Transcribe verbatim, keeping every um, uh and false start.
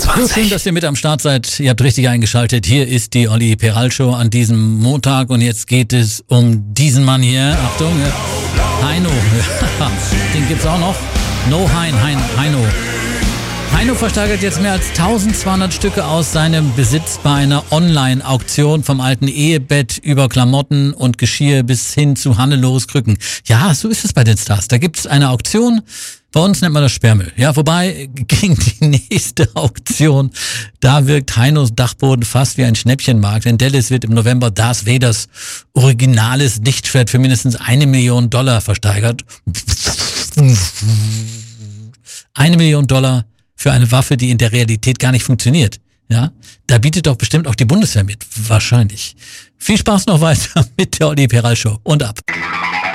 So schön, dass ihr mit am Start seid. Ihr habt richtig eingeschaltet. Hier ist die Olli Peral Show an diesem Montag und jetzt geht es um diesen Mann hier. Achtung, Heino. Den gibt's auch noch. No Hein, Hein, Heino. Heino versteigert jetzt mehr als eintausendzweihundert Stücke aus seinem Besitz bei einer Online-Auktion, vom alten Ehebett über Klamotten und Geschirr bis hin zu Hannelores Krücken. Ja, so ist es bei den Stars. Da gibt es eine Auktion, bei uns nennt man das Sperrmüll. Ja, wobei gegen die nächste Auktion, da wirkt Heinos Dachboden fast wie ein Schnäppchenmarkt. In Dallas wird im November Darth Vaders originales Lichtschwert für mindestens eine Million Dollar versteigert. Eine Million Dollar für eine Waffe, die in der Realität gar nicht funktioniert. Ja, da bietet doch bestimmt auch die Bundeswehr mit. Wahrscheinlich. Viel Spaß noch weiter mit der Olli Peral Show. Und ab.